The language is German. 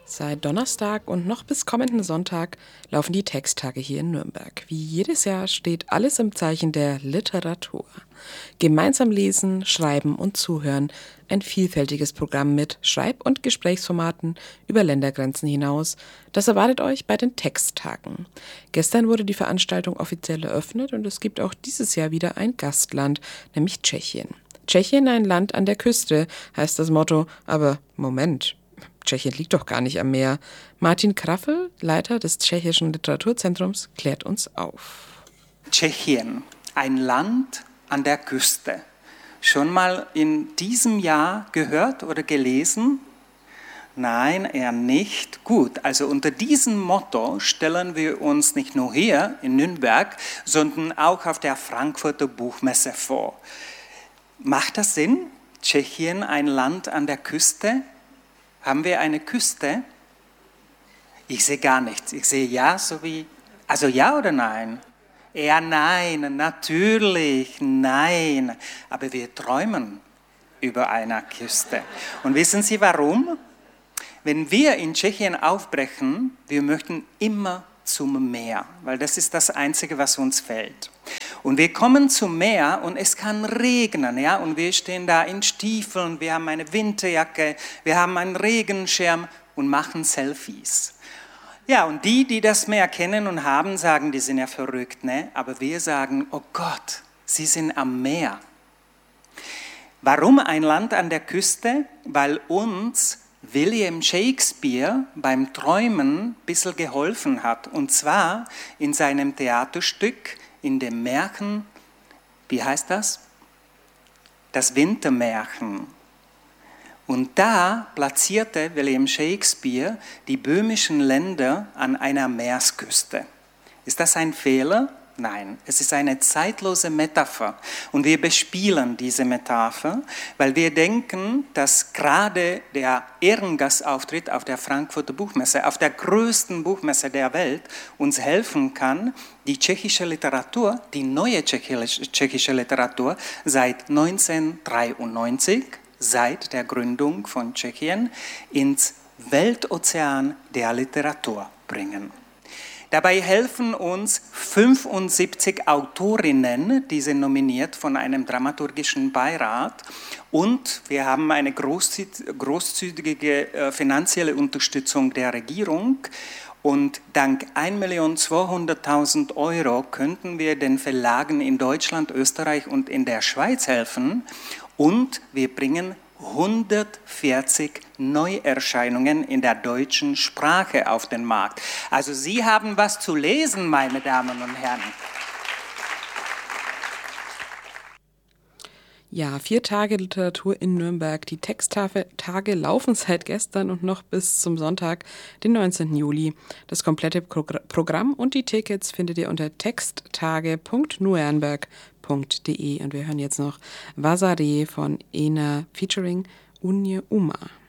Seit Donnerstag und noch bis kommenden Sonntag laufen die Texttage hier in Nürnberg. Wie jedes Jahr steht alles im Zeichen der Literatur. Gemeinsam lesen, schreiben und zuhören. Ein vielfältiges Programm mit Schreib- und Gesprächsformaten über Ländergrenzen hinaus. Das erwartet euch bei den Texttagen. Gestern wurde die Veranstaltung offiziell eröffnet und es gibt auch dieses Jahr wieder ein Gastland, nämlich Tschechien. Tschechien, ein Land an der Küste, heißt das Motto. Aber Moment. Tschechien liegt doch gar nicht am Meer. Martin Kraffel, Leiter des Tschechischen Literaturzentrums, klärt uns auf. Tschechien, ein Land an der Küste. Schon mal in diesem Jahr gehört oder gelesen? Nein, eher nicht. Gut, also unter diesem Motto stellen wir uns nicht nur hier in Nürnberg, sondern auch auf der Frankfurter Buchmesse vor. Macht das Sinn? Tschechien, ein Land an der Küste? Haben wir eine Küste? Ich sehe gar nichts. Ich sehe ja, also ja oder nein? Ja, nein, natürlich, nein. Aber wir träumen über eine Küste. Und wissen Sie warum? Wenn wir in Tschechien aufbrechen, wir möchten immer zum Meer, weil das ist das Einzige, was uns fehlt. Und wir kommen zum Meer und es kann regnen, ja, und wir stehen da in Stiefeln, wir haben eine Winterjacke, wir haben einen Regenschirm und machen Selfies. Ja, und die das Meer kennen und haben, sagen, die sind ja verrückt, ne? Aber wir sagen, oh Gott, sie sind am Meer. Warum ein Land an der Küste? Weil uns William Shakespeare beim Träumen ein bisschen geholfen hat. Und zwar in seinem Theaterstück, in dem Märchen, wie heißt das? Das Wintermärchen. Und da platzierte William Shakespeare die böhmischen Länder an einer Meeresküste. Ist das ein Fehler? Nein, es ist eine zeitlose Metapher. Und wir bespielen diese Metapher, weil wir denken, dass gerade der Ehrengastauftritt auf der Frankfurter Buchmesse, auf der größten Buchmesse der Welt, uns helfen kann, die tschechische Literatur, die neue tschechische Literatur seit 1993, seit der Gründung von Tschechien, ins Weltozean der Literatur bringen. Dabei helfen uns 75 Autorinnen, die sind nominiert von einem dramaturgischen Beirat, und wir haben eine großzügige finanzielle Unterstützung der Regierung. Und dank 1.200.000 € könnten wir den Verlagen in Deutschland, Österreich und in der Schweiz helfen. Und wir bringen 140 Neuerscheinungen in der deutschen Sprache auf den Markt. Also Sie haben was zu lesen, meine Damen und Herren. Ja, 4 Tage Literatur in Nürnberg. Die Texttage laufen seit gestern und noch bis zum Sonntag, den 19. Juli. Das komplette Programm und die Tickets findet ihr unter texttage.nurnberg.de. Und wir hören jetzt noch Vasare von Ena featuring Unje Uma.